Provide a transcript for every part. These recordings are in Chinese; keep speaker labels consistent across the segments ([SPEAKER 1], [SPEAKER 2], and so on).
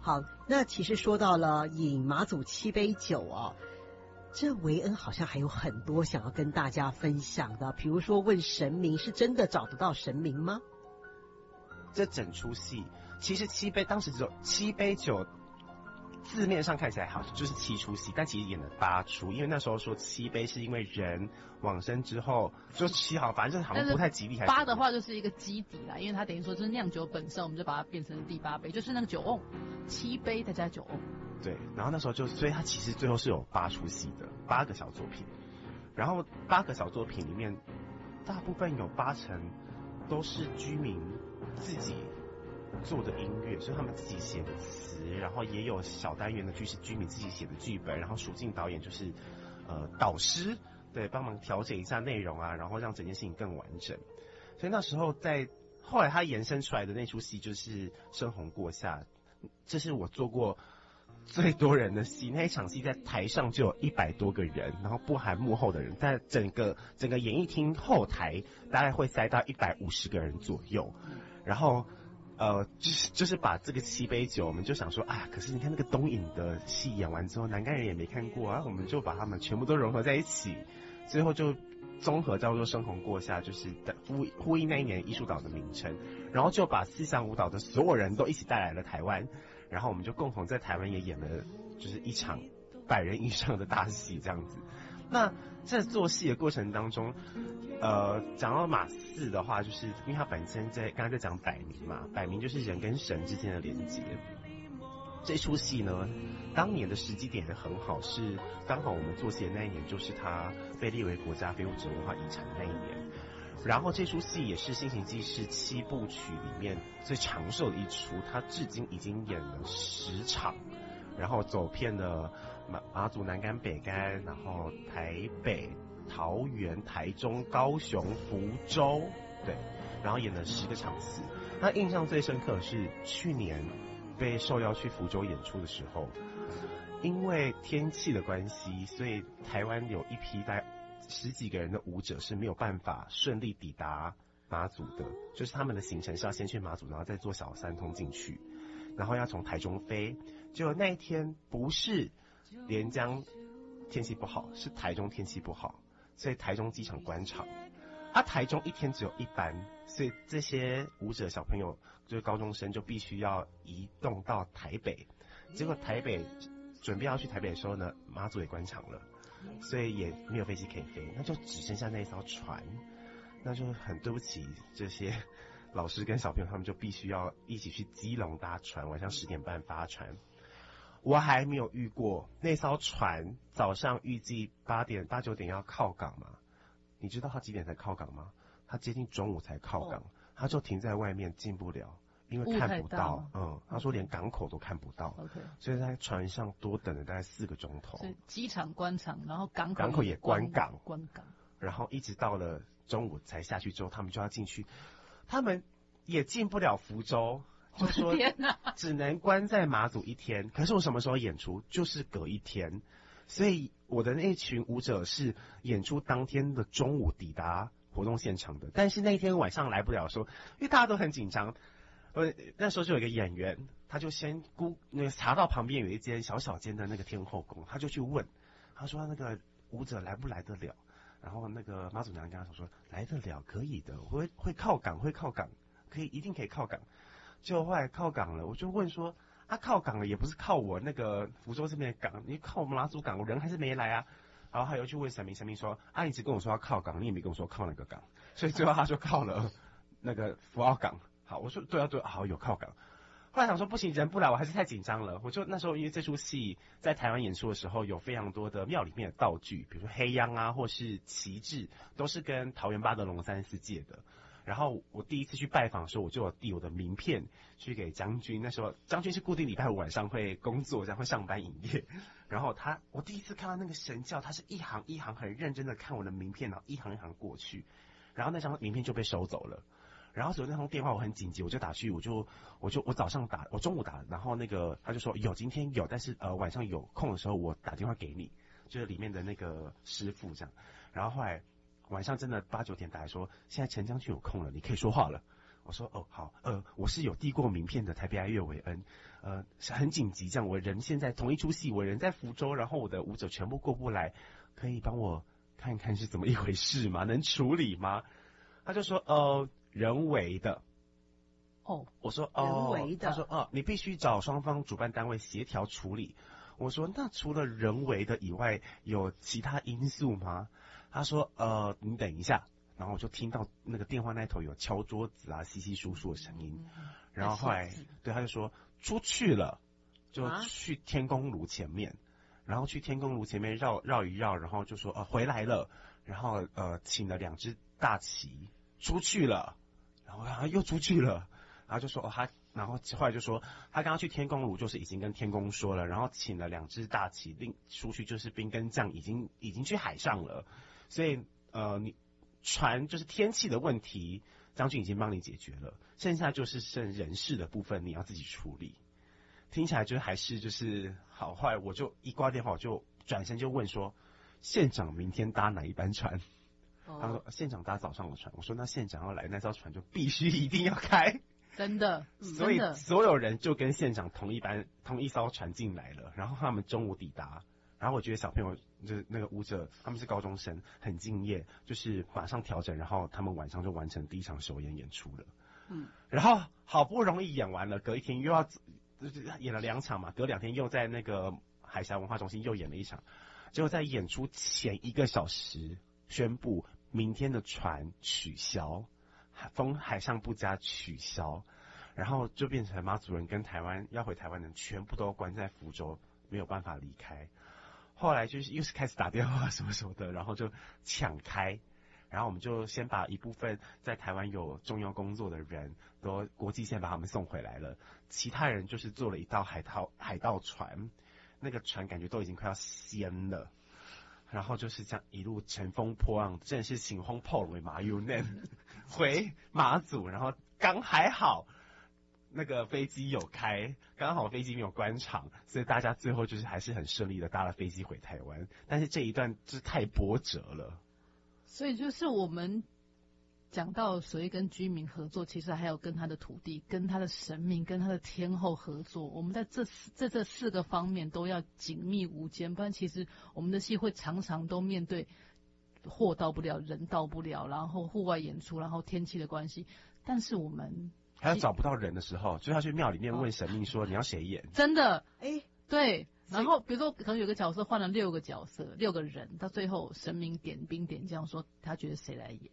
[SPEAKER 1] 好，那其实说到了饮马祖7杯酒哦，这维恩好像还有很多想要跟大家分享的，比如说问神明，是真的找得到神明吗？
[SPEAKER 2] 这整出戏其实当时只有7杯酒，字面上看起来好像就是7出戏，但其实演了8出，因为那时候说7杯是因为人往生之后就7好，反正好像不太吉利。
[SPEAKER 3] 8的话就是一个基底啦，因为它等于说就是酿酒本身，我们就把它变成第8杯，就是那个酒瓮，7杯再加酒瓮。
[SPEAKER 2] 对，然后那时候所以它其实最后是有8出戏的，8个小作品，然后8个小作品里面，大部分有80%都是居民自己做的音乐，所以他们自己写的词，然后也有小单元的剧是居民自己写的剧本，然后属静导演就是导师，对，帮忙调整一下内容啊，然后让整件事情更完整。所以那时候后来他延伸出来的那出戏就是《深红过夏》，这是我做过最多人的戏，那一场戏在台上就有100多个人，然后不含幕后的人，在整个演艺厅后台大概会塞到150个人左右，然后就是把这个7杯酒，我们就想说啊，可是你看那个东影的戏演完之后，南竿人也没看过啊，我们就把他们全部都融合在一起，最后就综合叫做深红过夏，就是呼应那一年艺术岛的名称，然后就把思想舞蹈的所有人都一起带来了台湾，然后我们就共同在台湾也演了就是一场100人以上的大戏这样子。那在做戏的过程当中，讲到马4的话，就是因为它本身刚才在讲摆明嘛，摆明就是人跟神之间的连结。这出戏呢，当年的时机点也很好，是刚好我们做戏的那一年，就是它被列为国家非物质文化遗产的那一年。然后这出戏也是《新行记事》7部曲里面最长寿的一出，它至今已经演了10场，然后走遍了马祖、南竿、北竿，然后台北、桃园、台中、高雄、福州，对，然后演了10个场次。那印象最深刻的是去年被受邀去福州演出的时候，因为天气的关系，所以台湾有一批大概10几个人的舞者是没有办法顺利抵达马祖的，就是他们的行程是要先去马祖，然后再坐小3通进去，然后要从台中飞。结果那一天不是连江天气不好，是台中天气不好，所以台中机场关场。台中一天只有1班，所以这些舞者小朋友就是高中生就必须要移动到台北。结果台北准备要去台北的时候呢，马祖也关场了，所以也没有飞机可以飞，那就只剩下那一艘船。那就很对不起这些老师跟小朋友，他们就必须要一起去基隆搭船，晚上10点半发船。我还没有遇过那艘船早上预计8、9点要靠港嘛？你知道他几点才靠港吗？他接近中午才靠港，他就停在外面进不了，因为看不到。他说连港口都看不到。所以在船上多等了大概4个钟头。
[SPEAKER 3] 所以机场关场，然后港
[SPEAKER 2] 口也关港，
[SPEAKER 3] 然
[SPEAKER 2] 后一直到了中午才下去之后，他们就要进去，他们也进不了福州。就说只能关在马祖1天，可是我什么时候演出就是隔1天，所以我的那群舞者是演出当天的中午抵达活动现场的，但是那一天晚上来不了的时候，因为大家都很紧张，那时候就有一个演员，他就先查到旁边有一间小小间的那个天后宫，他就去问，他说那个舞者来不来得了，然后那个马祖娘跟他说来得了，可以的，会靠港，可以，一定可以靠港。就后来靠港了，我就问说靠港了也不是靠我那个福州这边的港，你靠我们马祖港，我人还是没来啊。然后他又去问神明说你只跟我说要靠港，你也没跟我说靠那个港，所以最后他就靠了那个福澳港。好，我说对啊，好，有靠港。后来想说不行，人不来我还是太紧张了，我就那时候因为这出戏在台湾演出的时候有非常多的庙里面的道具，比如说黑央啊或是旗帜，都是跟桃园八德龙34借的。然后我第一次去拜访的时候，我就有递我的名片去给将军。那时候将军是固定礼拜5晚上会工作，这样会上班营业。然后我第一次看到那个神教，他是一行一行很认真的看我的名片，然后一行一行过去，然后那张名片就被收走了。然后所以那通电话我很紧急，我就打去，我早上打，我中午打，然后那个他就说今天有，但是晚上有空的时候我打电话给你，就是里面的那个师傅这样。然后后来晚上真的8、9点打来说，现在陈将军有空了，你可以说话了。 我说哦好，我是有递过名片的台北爱乐韦恩，是很紧急，这样我人现在同一出戏，我人在福州，然后我的舞者全部过不来，可以帮我看看是怎么一回事吗？能处理吗？他就说人为的。我说
[SPEAKER 1] 人为的。
[SPEAKER 2] 他说你必须找双方主办单位协调处理。我说那除了人为的以外，有其他因素吗？他说你等一下。然后我就听到那个电话那头有敲桌子啊、稀稀疏疏的声音，然后后来对他就说出去了，就去天公炉前面，然后去天公炉前面绕一绕，然后就说回来了，然后请了2只大旗出去了，然后又出去了，然后就说然后后来就说他刚刚去天公炉就是已经跟天公说了，然后请了2只大旗出去，就是兵跟将已经去海上了，所以你船就是天气的问题，将军已经帮你解决了，剩下就是剩人事的部分你要自己处理。听起来就是还是就是好坏，我就一挂电话我就转身就问说，县长明天搭哪一班船？他说县长搭早上的船。我说那县长要来，那艘船就必须一定要开。
[SPEAKER 3] 真的，
[SPEAKER 2] 所以所有人就跟县长同一艘船进来了，然后他们中午抵达。然后我觉得小朋友就是那个舞者，他们是高中生，很敬业，就是马上调整，然后他们晚上就完成第一场首演出了。然后好不容易演完了，隔一天又要演了2场嘛，隔2天又在那个海峡文化中心又演了1场，结果在演出前1个小时宣布明天的船取消，风海上不佳取消，然后就变成马祖人跟要回台湾的人全部都关在福州，没有办法离开。后来就是又是开始打电话什么什么的，然后就抢开，然后我们就先把一部分在台湾有重要工作的人都国际线把他们送回来了，其他人就是坐了一道海盗船，那个船感觉都已经快要掀了，然后就是这样一路乘风破浪，真的是乘风破浪马有嫩回马祖，然后刚还好那个飞机有开，刚好飞机没有关场，所以大家最后就是还是很顺利的搭了飞机回台湾。但是这一段就是太波折了。
[SPEAKER 3] 所以就是我们讲到所谓跟居民合作，其实还有跟他的土地、跟他的神明、跟他的天后合作。我们在这4个方面都要紧密无间，不然其实我们的戏会常常都面对货到不了、人到不了，然后户外演出，然后天气的关系。但是我们
[SPEAKER 2] 还有找不到人的时候，就要去庙里面问神明说你要谁演？
[SPEAKER 3] 真的，对。然后比如说可能有个角色换了6个角色，6个人，到最后神明点兵点将说他觉得谁来演。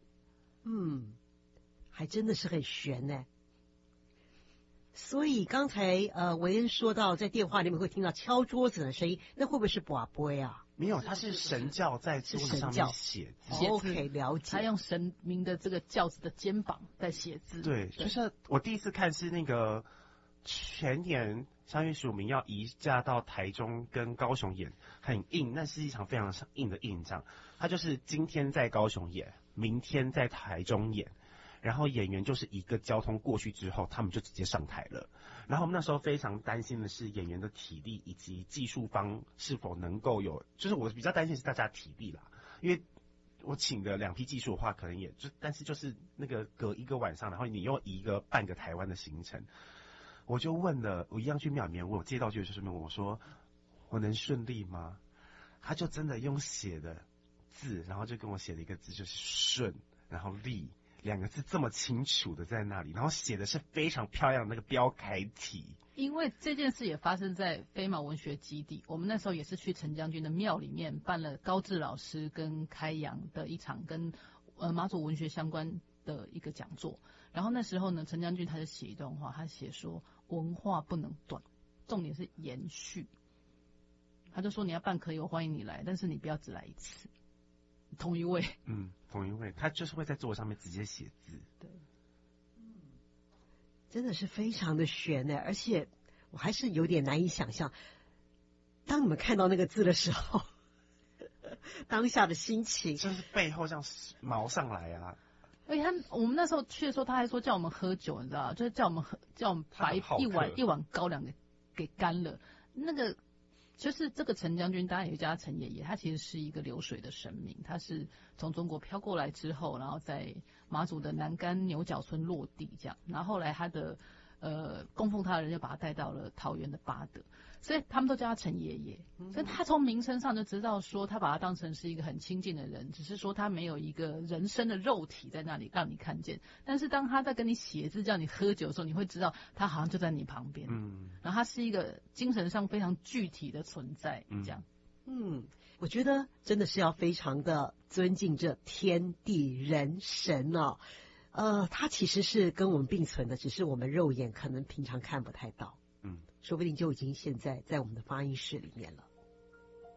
[SPEAKER 1] 还真的是很悬呢。所以刚才维恩说到在电话里面会听到敲桌子的声音，那会不会是跋杯啊？
[SPEAKER 2] 没有，他是神教在桌子上面写字。
[SPEAKER 1] OK， 了解。
[SPEAKER 3] 他用神明的这个轿子的肩膀在写字。
[SPEAKER 2] 对，就是我第一次看是那个前年3月15名要移驾到台中跟高雄演，很硬，那是一场非常硬的硬仗。他就是今天在高雄演，明天在台中演，然后演员就是一个交通过去之后，他们就直接上台了。然后我们那时候非常担心的是演员的体力以及技术方是否能够有，就是我比较担心是大家体力啦，因为我请的2批技术的话，可能也就，但是就是那个隔1个晚上，然后你又移一个半个台湾的行程，我就问了，我一样去庙里面问，我接到就是问我说，我能顺利吗？他就真的用写的字，然后就跟我写了一个字，就是顺，然后利2个字这么清楚的在那里，然后写的是非常漂亮的那个标楷体。
[SPEAKER 3] 因为这件事也发生在飞马文学基地，我们那时候也是去陈将军的庙里面办了高志老师跟开阳的一场跟马祖文学相关的一个讲座。然后那时候呢，陈将军他就写一段话，他写说文化不能断，重点是延续。他就说你要办可以，我欢迎你来，但是你不要只来1次。同一位，
[SPEAKER 2] 同一位，他就是会在桌子上面直接写字。
[SPEAKER 3] 对，
[SPEAKER 1] 真的是非常的悬呢，而且我还是有点难以想象，当你们看到那个字的时候，当下的心情，
[SPEAKER 2] 就是背后这样毛上来啊。
[SPEAKER 3] 而且我们那时候去的时候，他还说叫我们喝酒，你知道，就是叫我们把一碗高粱给干了。那个就是这个陈将军，大家也叫他陈爷爷，他其实是一个流水的神明，他是从中国飘过来之后，然后在马祖的南竿牛角村落地这样，然后后来他的供奉他的人就把他带到了桃园的八德，所以他们都叫他陈爷爷。所以他从名称上就知道说，他把他当成是一个很亲近的人，只是说他没有一个人身的肉体在那里让你看见。但是当他在跟你写字叫你喝酒的时候，你会知道他好像就在你旁边。然后他是一个精神上非常具体的存在，这样。
[SPEAKER 1] 我觉得真的是要非常的尊敬这天地人神哦。它其实是跟我们并存的，只是我们肉眼可能平常看不太到。说不定就已经现在在我们的发音室里面了。